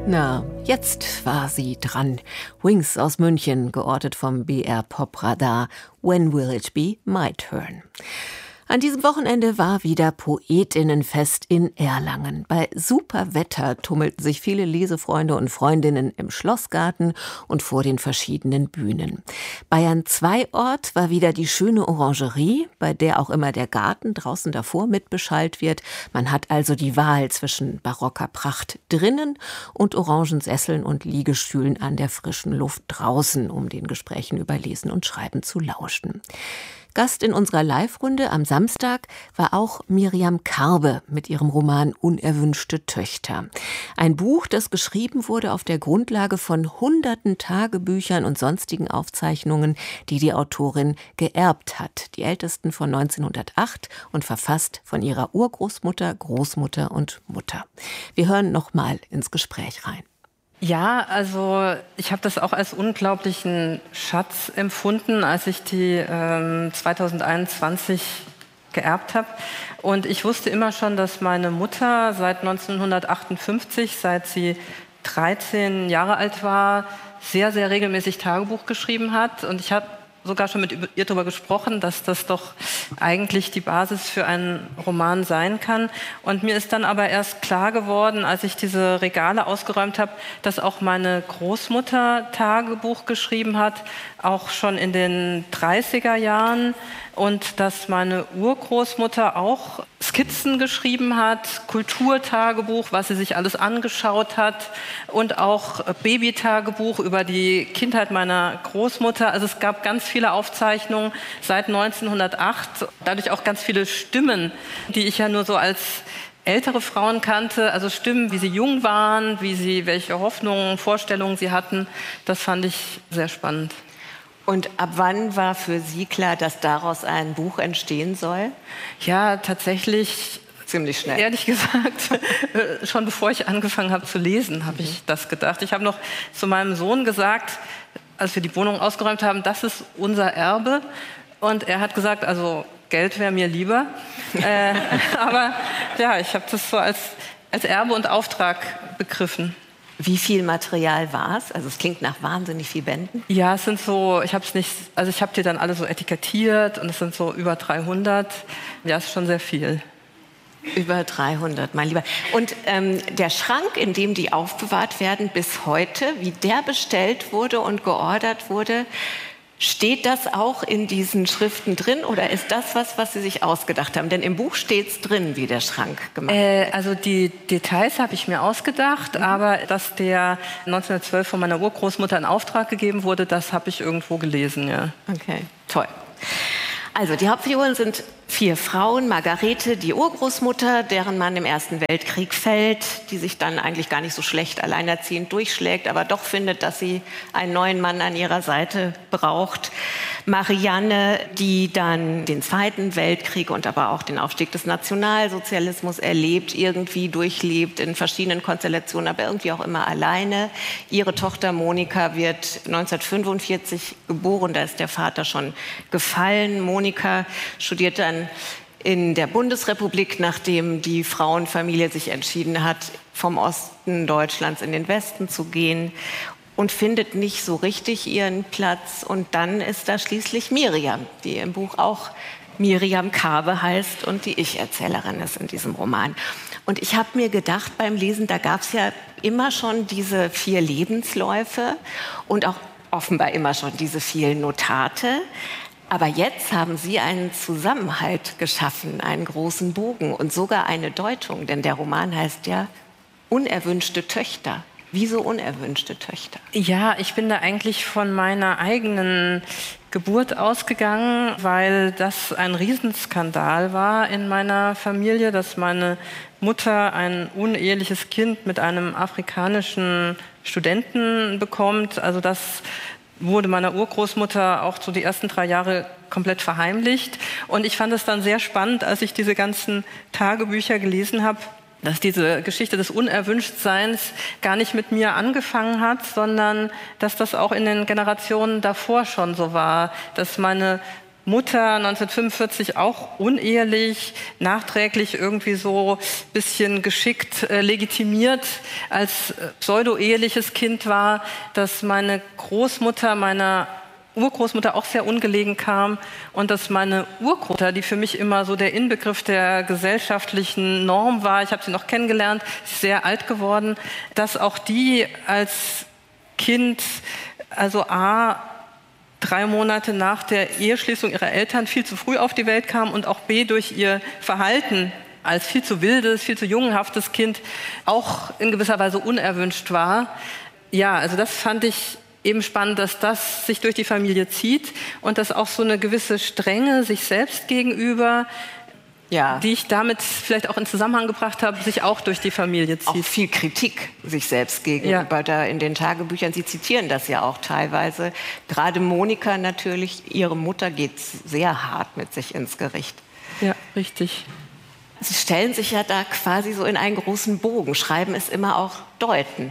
Na, jetzt war sie dran. Wings aus München, geortet vom BR Pop-Radar. When will it be my turn? An diesem Wochenende war wieder Poetinnenfest in Erlangen. Bei super Wetter tummelten sich viele Lesefreunde und Freundinnen im Schlossgarten und vor den verschiedenen Bühnen. Bayern 2 Ort war wieder die schöne Orangerie, bei der auch immer der Garten draußen davor mitbeschallt wird. Man hat also die Wahl zwischen barocker Pracht drinnen und Orangensesseln und Liegestühlen an der frischen Luft draußen, um den Gesprächen über Lesen und Schreiben zu lauschen. Gast in unserer Live-Runde am Samstag war auch Miriam Karbe mit ihrem Roman Unerwünschte Töchter. Ein Buch, das geschrieben wurde auf der Grundlage von hunderten Tagebüchern und sonstigen Aufzeichnungen, die die Autorin geerbt hat. Die ältesten von 1908 und verfasst von ihrer Urgroßmutter, Großmutter und Mutter. Wir hören noch mal ins Gespräch rein. Ja, also ich habe das auch als unglaublichen Schatz empfunden, als ich die 2021 geerbt habe. Und ich wusste immer schon, dass meine Mutter seit 1958, seit sie 13 Jahre alt war, sehr, sehr regelmäßig Tagebuch geschrieben hat. Und ich habe sogar schon mit ihr darüber gesprochen, dass das doch eigentlich die Basis für einen Roman sein kann. Und mir ist dann aber erst klar geworden, als ich diese Regale ausgeräumt habe, dass auch meine Großmutter Tagebuch geschrieben hat, auch schon in den 30er Jahren. Und dass meine Urgroßmutter auch Skizzen geschrieben hat, Kulturtagebuch, was sie sich alles angeschaut hat, und auch Babytagebuch über die Kindheit meiner Großmutter. Also es gab ganz viele Aufzeichnungen seit 1908, dadurch auch ganz viele Stimmen, die ich ja nur so als ältere Frauen kannte, also Stimmen, wie sie jung waren, welche Hoffnungen, Vorstellungen sie hatten. Das fand ich sehr spannend. Und ab wann war für Sie klar, dass daraus ein Buch entstehen soll? Ja, tatsächlich ziemlich schnell. Ehrlich gesagt, schon bevor ich angefangen habe zu lesen, habe ich das gedacht. Ich habe noch zu meinem Sohn gesagt, als wir die Wohnung ausgeräumt haben, das ist unser Erbe. Und er hat gesagt, also Geld wäre mir lieber. Aber ja, ich habe das so als Erbe und Auftrag begriffen. Wie viel Material war es? Also es klingt nach wahnsinnig viel Bänden. Ja, es sind so, ich habe die dann alle so etikettiert und es sind so über 300. Ja, es ist schon sehr viel. Über 300, mein Lieber. Und der Schrank, in dem die aufbewahrt werden bis heute, wie der bestellt wurde und geordert wurde, steht das auch in diesen Schriften drin oder ist das was Sie sich ausgedacht haben? Denn im Buch steht es drin, wie der Schrank gemacht wird. Also die Details habe ich mir ausgedacht, aber dass der 1912 von meiner Urgroßmutter in Auftrag gegeben wurde, das habe ich irgendwo gelesen, ja. Okay, toll. Also die Hauptfiguren sind 4 Frauen. Margarete, die Urgroßmutter, deren Mann im Ersten Weltkrieg fällt, die sich dann eigentlich gar nicht so schlecht alleinerziehend durchschlägt, aber doch findet, dass sie einen neuen Mann an ihrer Seite braucht. Marianne, die dann den Zweiten Weltkrieg und aber auch den Aufstieg des Nationalsozialismus erlebt, irgendwie durchlebt in verschiedenen Konstellationen, aber irgendwie auch immer alleine. Ihre Tochter Monika wird 1945 geboren, da ist der Vater schon gefallen. Monika studiert dann in der Bundesrepublik, nachdem die Frauenfamilie sich entschieden hat, vom Osten Deutschlands in den Westen zu gehen und findet nicht so richtig ihren Platz. Und dann ist da schließlich Miriam, die im Buch auch Miriam Karbe heißt und die Ich-Erzählerin ist in diesem Roman. Und ich habe mir gedacht beim Lesen, da gab es ja immer schon diese 4 Lebensläufe und auch offenbar immer schon diese vielen Notate. Aber jetzt haben Sie einen Zusammenhalt geschaffen, einen großen Bogen und sogar eine Deutung. Denn der Roman heißt ja Unerwünschte Töchter. Wieso unerwünschte Töchter? Ja, ich bin da eigentlich von meiner eigenen Geburt ausgegangen, weil das ein Riesenskandal war in meiner Familie, dass meine Mutter ein uneheliches Kind mit einem afrikanischen Studenten bekommt. Also das wurde meiner Urgroßmutter auch so die ersten 3 Jahre komplett verheimlicht. Und ich fand es dann sehr spannend, als ich diese ganzen Tagebücher gelesen habe, dass diese Geschichte des Unerwünschtseins gar nicht mit mir angefangen hat, sondern dass das auch in den Generationen davor schon so war, dass meine Mutter 1945 auch unehelich, nachträglich irgendwie so ein bisschen geschickt legitimiert als pseudo-eheliches Kind war, dass meine Großmutter meiner Urgroßmutter auch sehr ungelegen kam und dass meine Urgroßmutter, die für mich immer so der Inbegriff der gesellschaftlichen Norm war, ich habe sie noch kennengelernt, sehr alt geworden, dass auch die als Kind, also 3 Monate nach der Eheschließung ihrer Eltern viel zu früh auf die Welt kam und auch B, durch ihr Verhalten als viel zu wildes, viel zu jungenhaftes Kind auch in gewisser Weise unerwünscht war. Ja, also das fand ich eben spannend, dass das sich durch die Familie zieht und dass auch so eine gewisse Strenge sich selbst gegenüber, die ich damit vielleicht auch in Zusammenhang gebracht habe, sich auch durch die Familie zieht. Auch viel Kritik sich selbst gegenüber da in den Tagebüchern. Sie zitieren das ja auch teilweise. Gerade Monika natürlich, ihre Mutter geht sehr hart mit sich ins Gericht. Ja, richtig. Sie stellen sich ja da quasi so in einen großen Bogen. Schreiben ist immer auch deuten.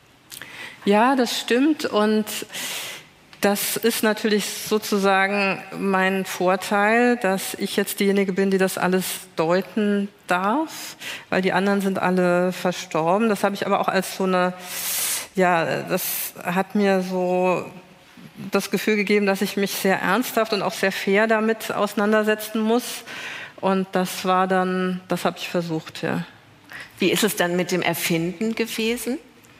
Ja, das stimmt und das ist natürlich sozusagen mein Vorteil, dass ich jetzt diejenige bin, die das alles deuten darf, weil die anderen sind alle verstorben. Das habe ich aber auch als so eine, das hat mir so das Gefühl gegeben, dass ich mich sehr ernsthaft und auch sehr fair damit auseinandersetzen muss. Und das habe ich versucht, ja. Wie ist es dann mit dem Erfinden gewesen?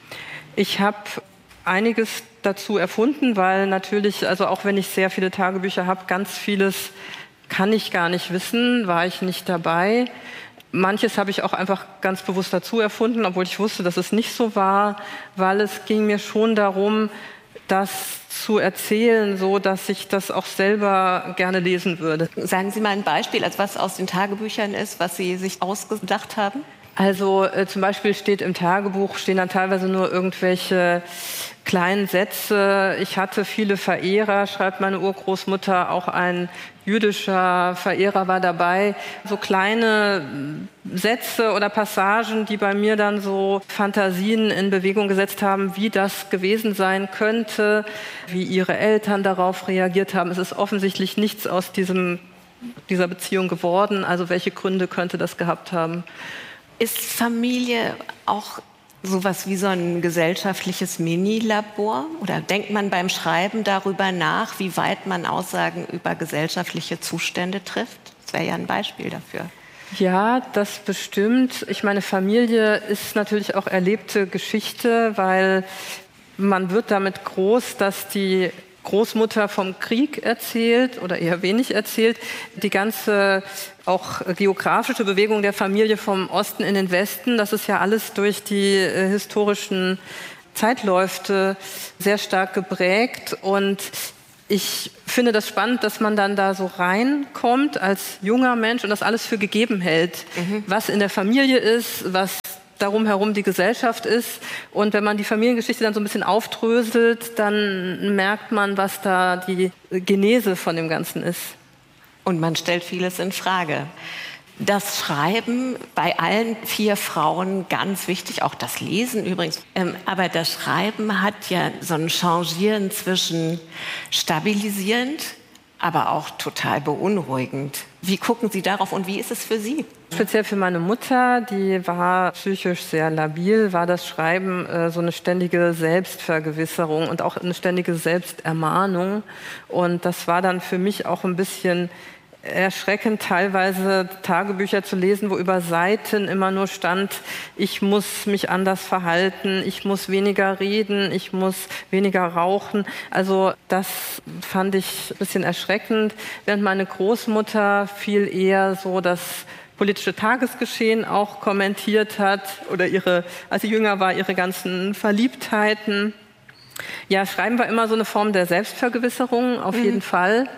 Ich habe einiges dazu erfunden, weil natürlich, also auch wenn ich sehr viele Tagebücher habe, ganz vieles kann ich gar nicht wissen, war ich nicht dabei. Manches habe ich auch einfach ganz bewusst dazu erfunden, obwohl ich wusste, dass es nicht so war, weil es ging mir schon darum, das zu erzählen, so dass ich das auch selber gerne lesen würde. Sagen Sie mal ein Beispiel, als was aus den Tagebüchern ist, was Sie sich ausgedacht haben? Also zum Beispiel stehen dann teilweise nur irgendwelche kleinen Sätze. Ich hatte viele Verehrer, schreibt meine Urgroßmutter, auch ein jüdischer Verehrer war dabei. So kleine Sätze oder Passagen, die bei mir dann so Fantasien in Bewegung gesetzt haben, wie das gewesen sein könnte, wie ihre Eltern darauf reagiert haben. Es ist offensichtlich nichts aus dieser Beziehung geworden. Also welche Gründe könnte das gehabt haben? Ist Familie auch sowas wie so ein gesellschaftliches Mini-Labor? Oder denkt man beim Schreiben darüber nach, wie weit man Aussagen über gesellschaftliche Zustände trifft? Das wäre ja ein Beispiel dafür. Ja, das bestimmt. Ich meine, Familie ist natürlich auch erlebte Geschichte, weil man wird damit groß, dass die Großmutter vom Krieg erzählt oder eher wenig erzählt. Die ganze auch geografische Bewegung der Familie vom Osten in den Westen, das ist ja alles durch die historischen Zeitläufe sehr stark geprägt. Und ich finde das spannend, dass man dann da so reinkommt als junger Mensch und das alles für gegeben hält, was in der Familie ist, was darum herum die Gesellschaft ist. Und wenn man die Familiengeschichte dann so ein bisschen aufdröselt, dann merkt man, was da die Genese von dem Ganzen ist. Und man stellt vieles in Frage. Das Schreiben bei allen 4 Frauen ganz wichtig, auch das Lesen übrigens. Aber das Schreiben hat ja so ein Changieren zwischen stabilisierend, aber auch total beunruhigend. Wie gucken Sie darauf und wie ist es für Sie? Speziell für meine Mutter, die war psychisch sehr labil, war das Schreiben so eine ständige Selbstvergewisserung und auch eine ständige Selbstermahnung. Und das war dann für mich auch ein bisschen erschreckend, teilweise Tagebücher zu lesen, wo über Seiten immer nur stand, ich muss mich anders verhalten, ich muss weniger reden, ich muss weniger rauchen. Also das fand ich ein bisschen erschreckend, während meine Großmutter viel eher so das politische Tagesgeschehen auch kommentiert hat oder als sie jünger war, ihre ganzen Verliebtheiten. Ja, Schreiben war immer so eine Form der Selbstvergewisserung, auf jeden Fall.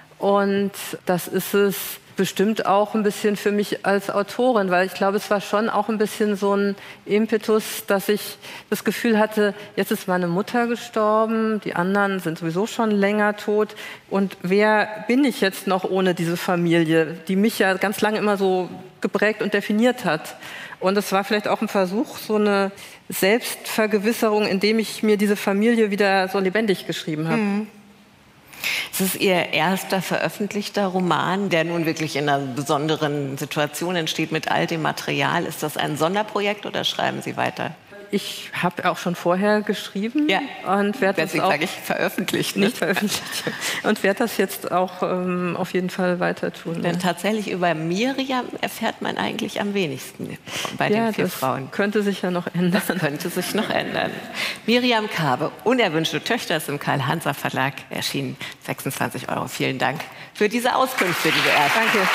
Und das ist es bestimmt auch ein bisschen für mich als Autorin, weil ich glaube, es war schon auch ein bisschen so ein Impetus, dass ich das Gefühl hatte, jetzt ist meine Mutter gestorben, die anderen sind sowieso schon länger tot. Und wer bin ich jetzt noch ohne diese Familie, die mich ja ganz lange immer so geprägt und definiert hat? Und es war vielleicht auch ein Versuch, so eine Selbstvergewisserung, indem ich mir diese Familie wieder so lebendig geschrieben habe. Es ist Ihr erster veröffentlichter Roman, der nun wirklich in einer besonderen Situation entsteht mit all dem Material. Ist das ein Sonderprojekt oder schreiben Sie weiter? Ich habe auch schon vorher geschrieben und werde das auch veröffentlicht. Nicht veröffentlicht. Und werde das jetzt auch auf jeden Fall weiter tun. Denn tatsächlich über Miriam erfährt man eigentlich am wenigsten bei den 4 Frauen. Das könnte sich ja noch ändern. Das könnte sich noch ändern. Miriam Karbe, Unerwünschte Töchter, ist im Karl-Hanser Verlag erschienen. 26 €. Vielen Dank für diese Auskünfte, liebe Ärzte. Danke.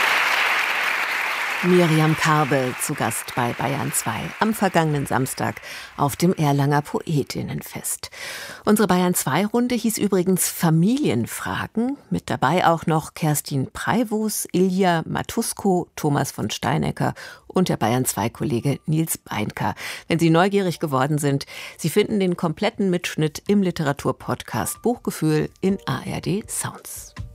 Miriam Karbe zu Gast bei Bayern 2 am vergangenen Samstag auf dem Erlanger Poetinnenfest. Unsere Bayern 2 Runde hieß übrigens Familienfragen. Mit dabei auch noch Kerstin Preivos, Ilja Matusko, Thomas von Steinecker und der Bayern 2 Kollege Nils Beinker. Wenn Sie neugierig geworden sind, Sie finden den kompletten Mitschnitt im Literaturpodcast Buchgefühl in ARD Sounds.